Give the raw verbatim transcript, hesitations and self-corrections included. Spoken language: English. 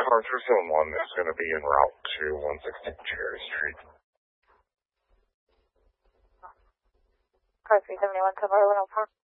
car three seven one is going to be en route to one sixteen Cherry Street. Car three seventy-one, cover one oh four.